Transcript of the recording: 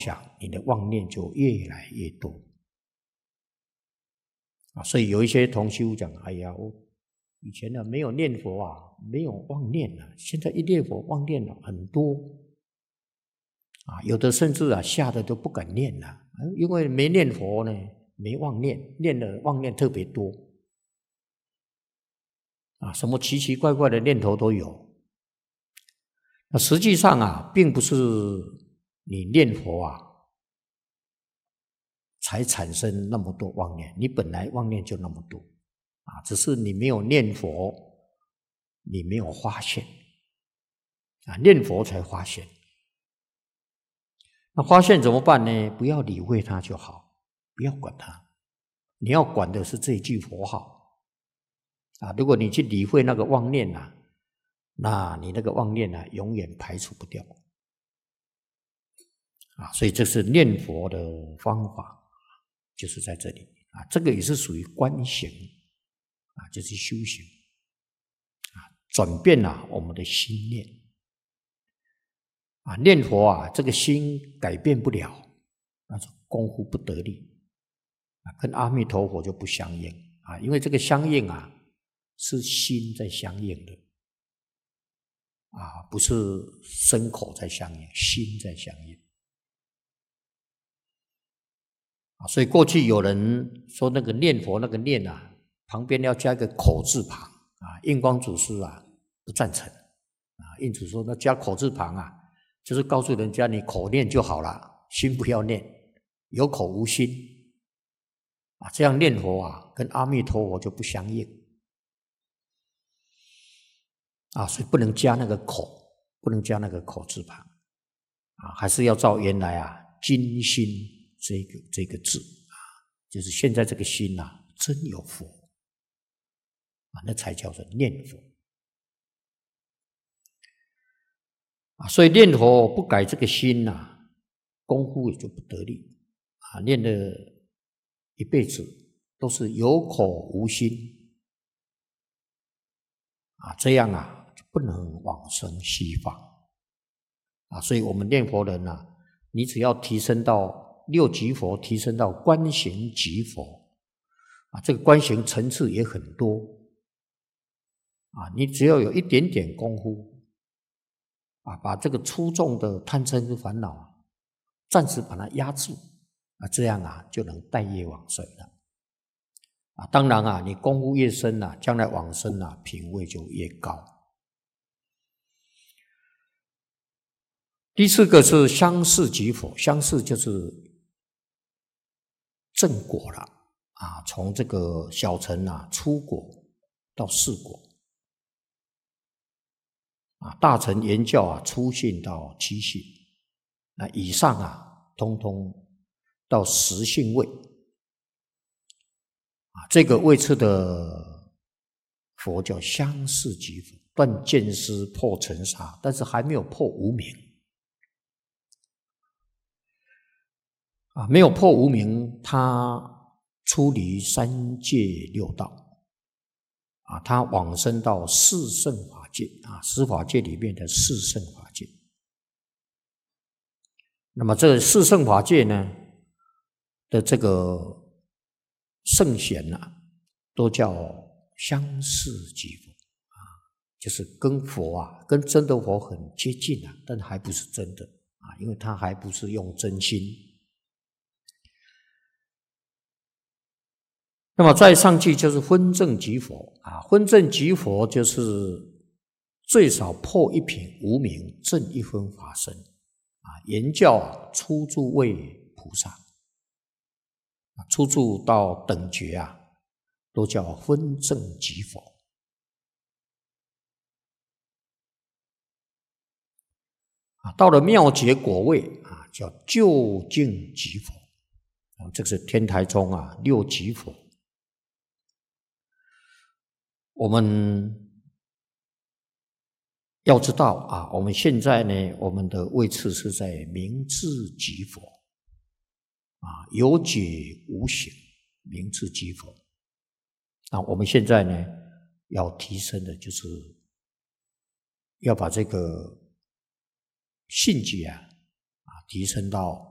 想，你的妄念就越来越多所以有一些同修讲，哎呀，我以前没有念佛没有妄念现在一念佛妄念很多有的甚至吓得都不敢念了，因为没念佛呢，没妄念，念了妄念特别多什么奇奇怪怪的念头都有。那实际上并不是你念佛才产生那么多妄念，你本来妄念就那么多只是你没有念佛，你没有发现念佛才发现。那发现怎么办呢？不要理会它就好，不要管它，你要管的是这一句佛号如果你去理会那个妄念那你那个妄念永远排除不掉所以这是念佛的方法，就是在这里这个也是属于观行就是修行转变我们的心念念佛这个心改变不了，那种功夫不得力跟阿弥陀佛就不相应因为这个相应是心在相应的不是身口在相应，心在相应所以过去有人说那个念佛那个念旁边要加一个口字旁印光祖师不赞成印祖说那加口字旁就是告诉人家你口念就好了，心不要念，有口无心这样念佛跟阿弥陀佛就不相应所以不能加那个口，不能加那个口字旁还是要照原来金心这个字就是现在这个心真有佛那才叫做念佛所以念佛不改这个心功夫也就不得力念了一辈子都是有口无心这样就不能往生西方所以我们念佛人你只要提升到六级佛，提升到观行级佛这个观行层次也很多你只要有一点点功夫把这个粗重的贪嗔痴烦恼暂时把它压住这样就能带业往生了当然你功夫越深将来往生品位就越高。第四个是相似即佛，相似就是正果了从这个小乘初果到四果大乘圆教初信到七信，那以上通通到十信位这个位次的佛叫相似即佛，断见思破尘沙，但是还没有破无明没有破无明，他出离三界六道他往生到四圣法界十法界里面的四圣法界。那么这四圣法界呢的这个圣贤都叫相似即佛就是跟佛跟真的佛很接近但还不是真的因为他还不是用真心。那么再上去就是分正即佛分正即佛就是最少破一品无明，正一分法身原教初住为菩萨初住到等觉都叫分正即佛到了妙觉果位叫究竟即佛这个是天台宗六即佛。我们要知道我们现在呢，我们的位次是在明智即佛有觉无行，明智即佛我们现在呢要提升的就是要把这个信解提升到